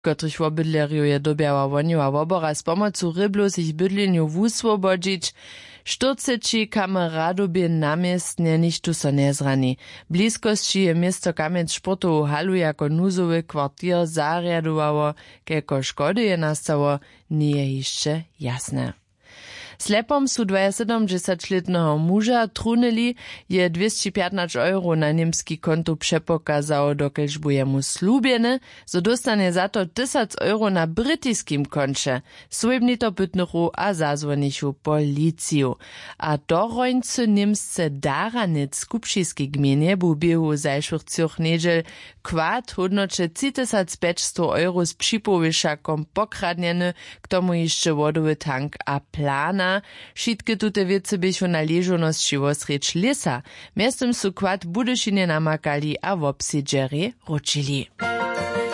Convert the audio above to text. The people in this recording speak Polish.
kotrych wobydlerju je dobiała woniła wobora z pomocą ryblu sich bydleniu wuswobodzić, Štorceći kameradobie namiestnie ništu so nezrani. Bliskosći je mjesto kamec športovu halu jako nuzowy kwartier zarjadowało, kelko škody je nastało, nije jeszcze jasne. Slepom su 72-letnego muža trunili je 215 euro na niemski konto přepokazał, dokelž bu jemu slubjene, so dostane za to 1000 euro na brytiskim konče, swojbnito pytnychu a zazwonichu policiju. A dorońcy niemsce Daranic skupšiski gminie bu biehu zajszłych 3 nedźel kwad hodnoče 3500 euro z připowyšakom pokradnjene, k tomu jeszcze wodowy tank a plana. Šitke tute věci bychu na ležonosći wosrěč lesa. Miestem su kwad budyšinie namakali a wobsidžeri ručili.